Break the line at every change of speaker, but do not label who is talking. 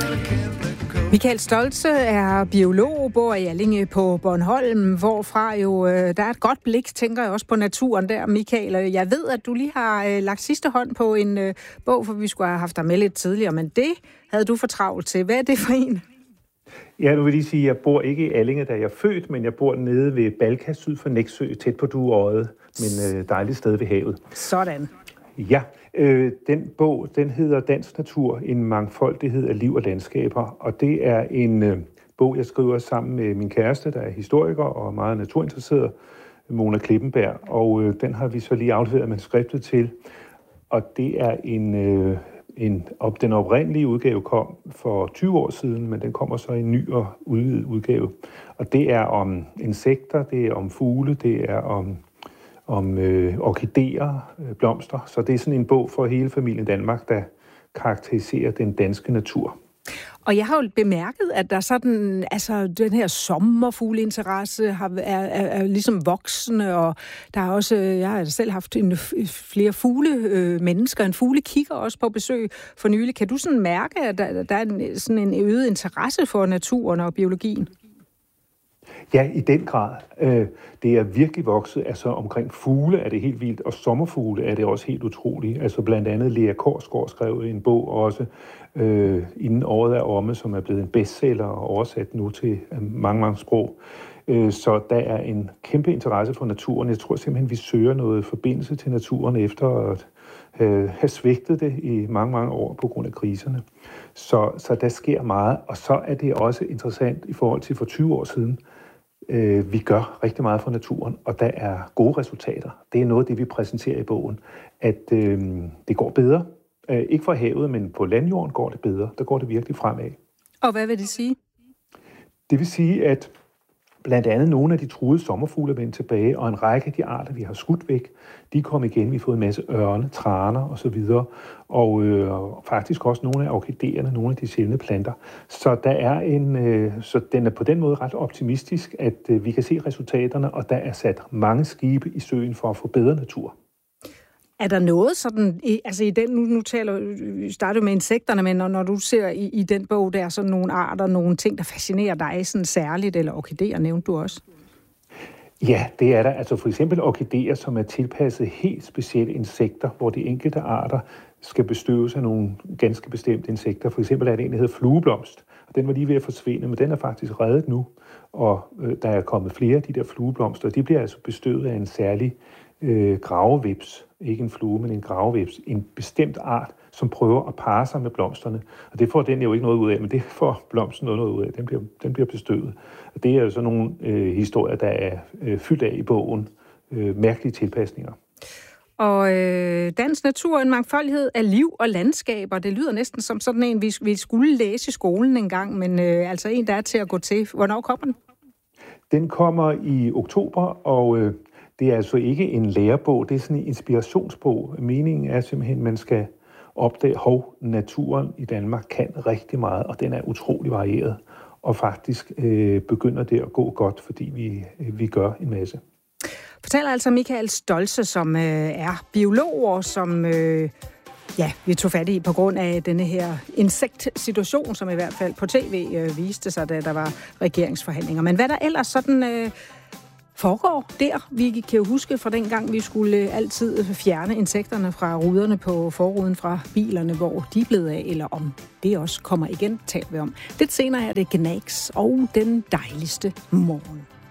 Michael Stoltze er biolog, bor i Allinge på Bornholm, hvorfra jo der er et godt blik, tænker jeg også på naturen der, Michael. Jeg ved, at du lige har lagt sidste hånd på en bog, for vi skulle have haft dig med lidt tidligere, men det havde du for travlt til. Hvad er det for en?
Ja, nu vil jeg sige, at jeg bor ikke i Allinge, da jeg er født, men jeg bor nede ved Balka, syd for Nexø, tæt på Dueodde, men dejligt sted ved havet.
Sådan.
Ja, den bog, den hedder Dansk Natur, en mangfoldighed af liv og landskaber, og det er en bog, jeg skriver sammen med min kæreste, der er historiker og meget naturinteresseret, Mona Klippenberg, og den har vi så lige afleveret manuskriptet til, og det er den oprindelige udgave kom for 20 år siden, men den kommer så i en ny og udvidet udgave, og det er om insekter, det er om fugle, det er om orkideer, blomster. Så det er sådan en bog for hele familien Danmark, der karakteriserer den danske natur.
Og jeg har jo bemærket, at der sådan, altså den her sommerfugleinteresse er ligesom voksende, og der er også, jeg har selv haft flere mennesker, en fuglekigger også på besøg for nylig. Kan du sådan mærke, at der er sådan en øget interesse for naturen og biologien?
Ja, i den grad. Det er virkelig vokset. Altså omkring fugle er det helt vildt, og sommerfugle er det også helt utroligt. Altså blandt andet Lea Korsgaard skrev en bog også, inden året er omme, som er blevet en bestseller og oversat nu til mange sprog. Så der er en kæmpe interesse for naturen. Jeg tror simpelthen, vi søger noget forbindelse til naturen efter at have svigtet det i mange år på grund af kriserne. Så der sker meget, og så er det også interessant i forhold til for 20 år siden. Vi gør rigtig meget for naturen, og der er gode resultater. Det er noget af det, vi præsenterer i bogen, at det går bedre. Ikke for havet, men på landjorden går det bedre. Der går det virkelig fremad.
Og hvad vil det sige?
Det vil sige, at blandt andet nogle af de truede sommerfugle er vendt tilbage, og en række af de arter, vi har skudt væk, de er kommet igen. Vi har fået en masse ørne, traner osv., og faktisk også nogle af orkideerne, nogle af de sjældne planter. Så der er så den er på den måde ret optimistisk, at vi kan se resultaterne, og der er sat mange skibe i søen for at få bedre natur.
Er der noget sådan, altså i den, nu starter du med insekterne, men når du ser i den bog, der er sådan nogle arter, nogle ting, der fascinerer dig sådan særligt, eller orkideer nævnte du også?
Ja, det er der. Altså for eksempel orkideer, som er tilpasset helt specielle insekter, hvor de enkelte arter skal bestøves af nogle ganske bestemte insekter. For eksempel er det en, der hedder flueblomst, og den var lige ved at forsvinde, men den er faktisk reddet nu, og der er kommet flere af de der flueblomster, og de bliver altså bestøvet af en særlig gravevips, ikke en flue, men en gravevips, en bestemt art, som prøver at parre sig med blomsterne. Og det får den jo ikke noget ud af, men det får blomsten noget ud af. Den bliver bestøvet. Og det er jo sådan nogle historier, der er fyldt af i bogen. Mærkelige tilpasninger.
Og dansk natur en mangfoldighed af liv og landskaber. Det lyder næsten som sådan en, vi skulle læse i skolen en gang, men altså en, der er til at gå til. Hvornår kommer den? Den
kommer i oktober, og det er altså ikke en lærebog, det er sådan en inspirationsbog. Meningen er simpelthen, at man skal opdage, naturen i Danmark kan rigtig meget, og den er utrolig varieret. Og faktisk begynder det at gå godt, fordi vi gør en masse.
Fortæller altså Michael Stoltze, som er biolog, og som vi tog fat i på grund af denne her insektsituation, som i hvert fald på tv viste sig, da der var regeringsforhandlinger. Men hvad der ellers sådan foregår der? Vi kan jo huske fra dengang, vi skulle altid fjerne insekterne fra ruderne på forruden fra bilerne, hvor de er blevet af, eller om det også kommer igen, taler vi om. Lidt senere er det Gnags og den dejligste morgen.